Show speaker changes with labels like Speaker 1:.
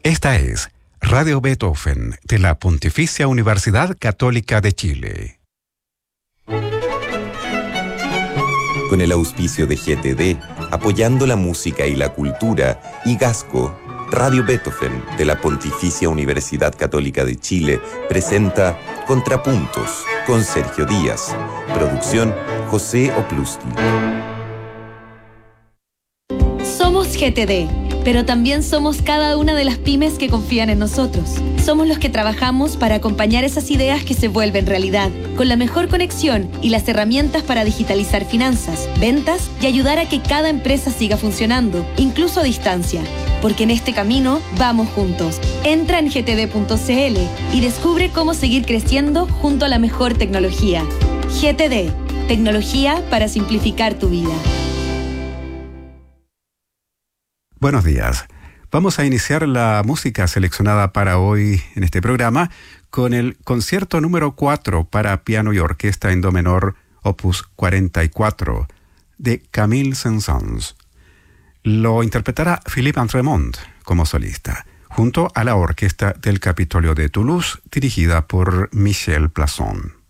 Speaker 1: Esta es Radio Beethoven de la Pontificia Universidad Católica de Chile.
Speaker 2: Con el auspicio de GTD, apoyando la música y la cultura, y Gasco, Radio Beethoven de la Pontificia Universidad Católica de Chile presenta Contrapuntos con Sergio Díaz. Producción José Opluski.
Speaker 3: Somos GTD, pero también somos cada una de las pymes que confían en nosotros. Somos los que trabajamos para acompañar esas ideas que se vuelven realidad, con la mejor conexión y las herramientas para digitalizar finanzas, ventas y ayudar a que cada empresa siga funcionando, incluso a distancia. Porque en este camino vamos juntos. Entra en gtd.cl y descubre cómo seguir creciendo junto a la mejor tecnología. GTD, tecnología para simplificar tu vida.
Speaker 1: Buenos días. Vamos a iniciar la música seleccionada para hoy en este programa con el concierto número 4 para piano y orquesta en do menor, opus 44, de Camille Saint-Saëns. Lo interpretará Philippe Entremont como solista, junto a la orquesta del Capitolio de Toulouse, dirigida por Michel Plasson.